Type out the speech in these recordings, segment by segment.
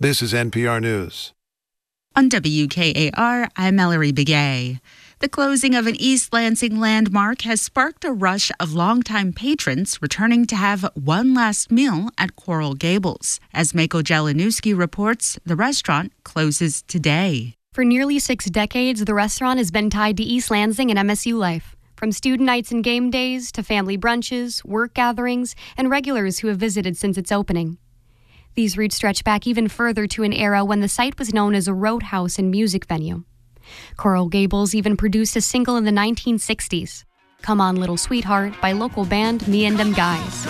This is NPR News. On WKAR, I'm Mallory Begay. The closing of an East Lansing landmark has sparked a rush of longtime patrons returning to have one last meal at Coral Gables. As Mako Jelinuski reports, the restaurant closes today. For nearly 6 decades, the restaurant has been tied to East Lansing and MSU life. From student nights and game days to family brunches, work gatherings, and regulars who have visited since its opening. These roots stretch back even further to an era when the site was known as a roadhouse and music venue. Coral Gables even produced a single in the 1960s, Come On Little Sweetheart, by local band Me and Them Guys.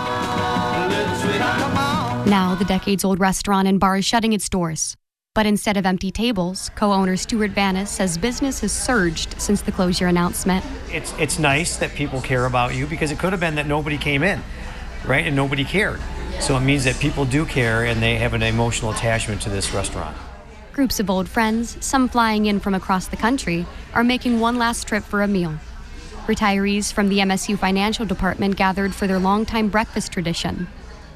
Now, the decades-old restaurant and bar is shutting its doors. But instead of empty tables, co-owner Stuart Vanis says business has surged since the closure announcement. It's nice that people care about you, because it could have been that nobody came in, right, and nobody cared. So it means that people do care and they have an emotional attachment to this restaurant. Groups of old friends, some flying in from across the country, are making one last trip for a meal. Retirees from the MSU Financial Department gathered for their longtime breakfast tradition,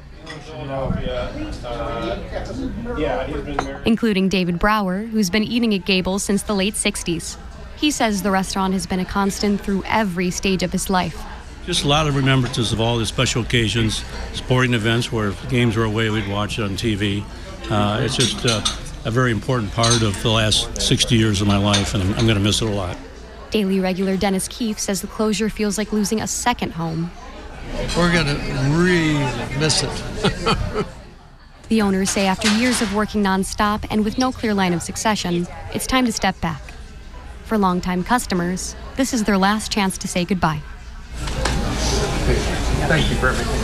including David Brower, who's been eating at Gables since the late 60s. He says the restaurant has been a constant through every stage of his life. Just a lot of remembrances of all the special occasions, sporting events where if games were away, we'd watch it on TV. It's just a very important part of the last 60 years of my life, and I'm going to miss it a lot. Daily regular Dennis Keefe says the closure feels like losing a second home. We're going to really miss it. The owners say after years of working nonstop and with no clear line of succession, it's time to step back. For longtime customers, this is their last chance to say goodbye. Thank you for everything.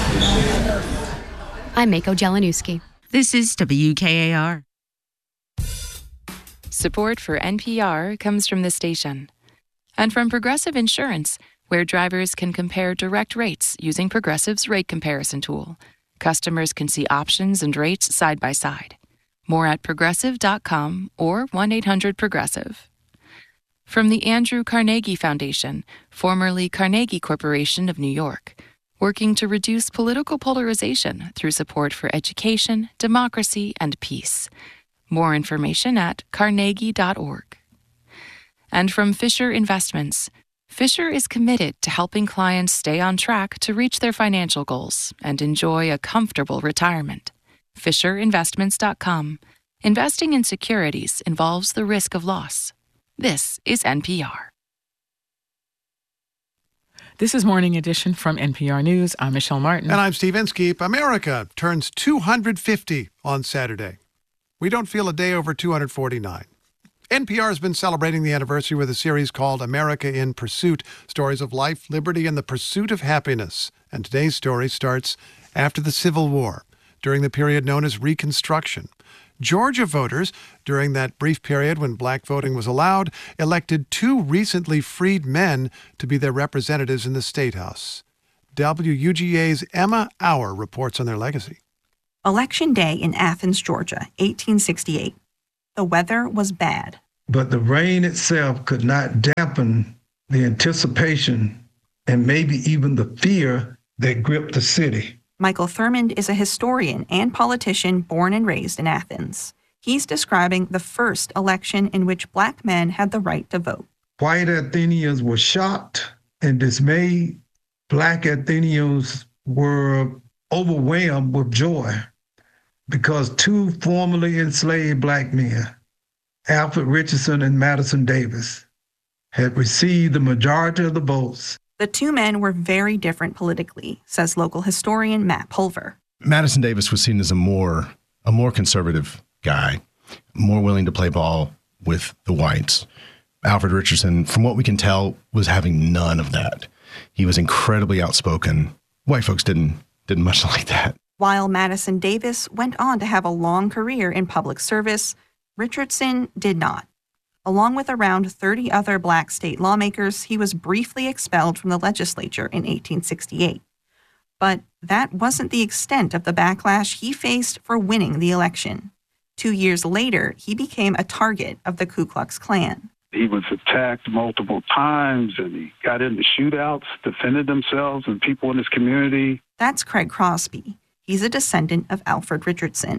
I'm Mako Jelinuski. This is WKAR. Support for NPR comes from the station and from Progressive Insurance, where drivers can compare direct rates using Progressive's rate comparison tool. Customers can see options and rates side by side. More at progressive.com or 1-800-PROGRESSIVE. From the Andrew Carnegie Foundation, formerly Carnegie Corporation of New York, working to reduce political polarization through support for education, democracy, and peace. More information at carnegie.org. And from Fisher Investments, Fisher is committed to helping clients stay on track to reach their financial goals and enjoy a comfortable retirement. FisherInvestments.com. Investing in securities involves the risk of loss. This is NPR. This is Morning Edition from NPR News. I'm Michelle Martin. And I'm Steve Inskeep. America turns 250 on Saturday. We don't feel a day over 249. NPR has been celebrating the anniversary with a series called America in Pursuit, stories of life, liberty, and the pursuit of happiness. And today's story starts after the Civil War, during the period known as Reconstruction. Georgia voters, during that brief period when black voting was allowed, elected 2 recently freed men to be their representatives in the State House. WUGA's Emma Auer reports on their legacy. Election Day in Athens, Georgia, 1868. The weather was bad. But the rain itself could not dampen the anticipation and maybe even the fear that gripped the city. Michael Thurmond is a historian and politician born and raised in Athens. He's describing the first election in which black men had the right to vote. White Athenians were shocked and dismayed. Black Athenians were overwhelmed with joy because 2 formerly enslaved black men, Alfred Richardson and Madison Davis, had received the majority of the votes. The 2 men were very different politically, says local historian Matt Pulver. Madison Davis was seen as a more conservative guy, more willing to play ball with the whites. Alfred Richardson, from what we can tell, was having none of that. He was incredibly outspoken. White folks didn't much like that. While Madison Davis went on to have a long career in public service, Richardson did not. Along with around 30 other black state lawmakers, he was briefly expelled from the legislature in 1868. But that wasn't the extent of the backlash he faced for winning the election. 2 years later, he became a target of the Ku Klux Klan. He was attacked multiple times, and he got into shootouts, defended themselves and people in his community. That's Craig Crosby. He's a descendant of Alfred Richardson.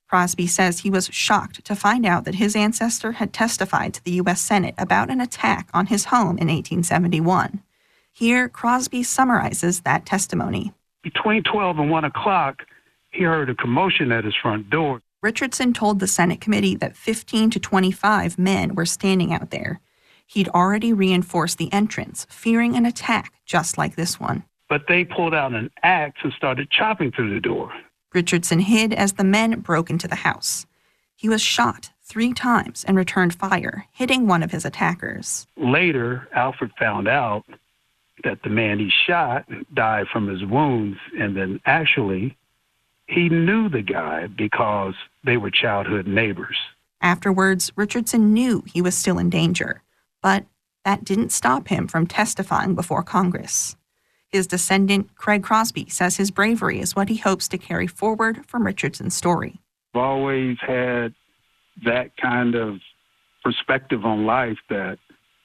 Crosby says he was shocked to find out that his ancestor had testified to the U.S. Senate about an attack on his home in 1871. Here, Crosby summarizes that testimony. Between 12 and 1 o'clock, he heard a commotion at his front door. Richardson told the Senate committee that 15 to 25 men were standing out there. He'd already reinforced the entrance, fearing an attack just like this one. But they pulled out an axe and started chopping through the door. Richardson hid as the men broke into the house. He was shot 3 times and returned fire, hitting one of his attackers. Later, Alfred found out that the man he shot died from his wounds, and then actually he knew the guy because they were childhood neighbors. Afterwards, Richardson knew he was still in danger, but that didn't stop him from testifying before Congress. His descendant, Craig Crosby, says his bravery is what he hopes to carry forward from Richardson's story. I've always had that kind of perspective on life that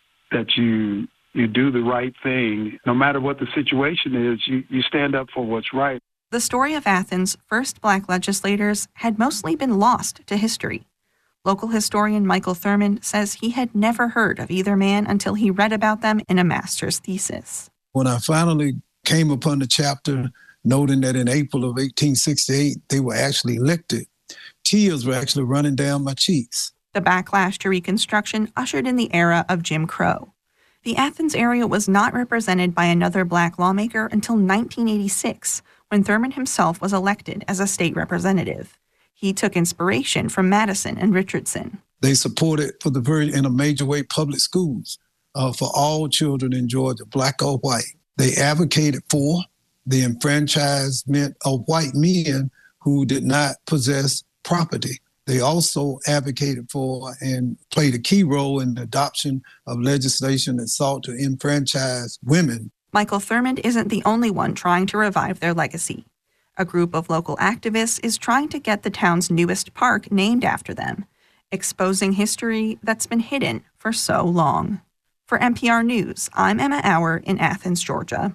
you do the right thing. No matter what the situation is, you stand up for what's right. The story of Athens' first Black legislators had mostly been lost to history. Local historian Michael Thurmond says he had never heard of either man until he read about them in a master's thesis. When I finally came upon the chapter noting that in April of 1868 they were actually elected, tears were actually running down my cheeks. The backlash to Reconstruction ushered in the era of Jim Crow. The Athens area was not represented by another Black lawmaker until 1986, when Thurmond himself was elected as a state representative. He took inspiration from Madison and Richardson. They supported, in a major way, public schools for all children in Georgia, Black or white. They advocated for the enfranchisement of white men who did not possess property. They also advocated for and played a key role in the adoption of legislation that sought to enfranchise women. Michael Thurmond isn't the only one trying to revive their legacy. A group of local activists is trying to get the town's newest park named after them, exposing history that's been hidden for so long. For NPR News, I'm Emma Auer in Athens, Georgia.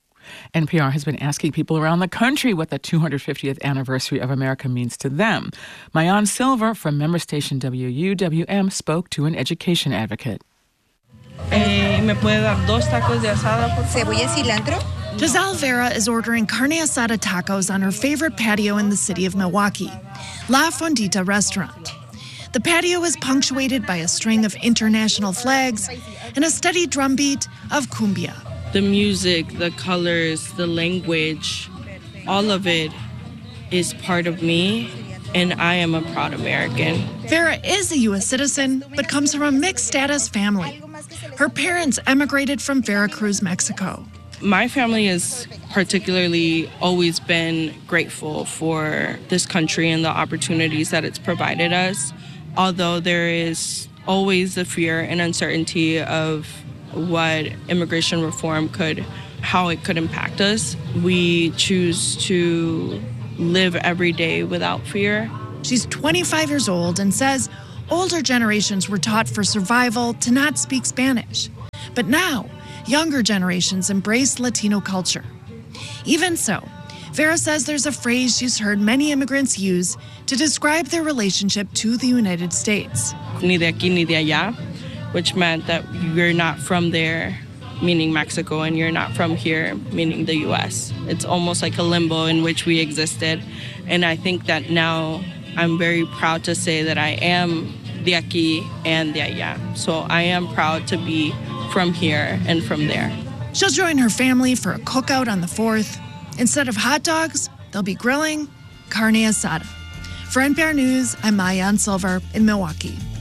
NPR has been asking people around the country what the 250th anniversary of America means to them. Mayan Silver from member station WUWM spoke to an education advocate. Giselle Vera is ordering carne asada tacos on her favorite patio in the city of Milwaukee, La Fondita Restaurant. The patio is punctuated by a string of international flags and a steady drumbeat of cumbia. The music, the colors, the language, all of it is part of me, and I am a proud American. Vera is a U.S. citizen, but comes from a mixed-status family. Her parents emigrated from Veracruz, Mexico. My family has particularly always been grateful for this country and the opportunities that it's provided us, although there is always the fear and uncertainty of what immigration reform how it could impact us. We choose to live every day without fear. She's 25 years old and says older generations were taught for survival to not speak Spanish. But now, younger generations embrace Latino culture. Even so, Vera says there's a phrase she's heard many immigrants use to describe their relationship to the United States. Ni de aquí ni de allá, which meant that you're not from there, meaning Mexico, and you're not from here, meaning the U.S. It's almost like a limbo in which we existed. And I think that now I'm very proud to say that I am de aquí and de allá. So I am proud to be from here and from there. She'll join her family for a cookout on the 4th. Instead of hot dogs, they'll be grilling carne asada. For NPR News, I'm Mayan Silver in Milwaukee.